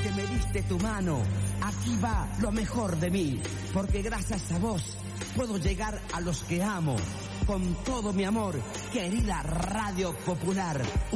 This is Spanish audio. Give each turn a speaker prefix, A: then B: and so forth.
A: que me diste tu mano. Aquí va lo mejor de mí, porque gracias a vos puedo llegar a los que amo. Con todo mi amor, querida Radio Popular.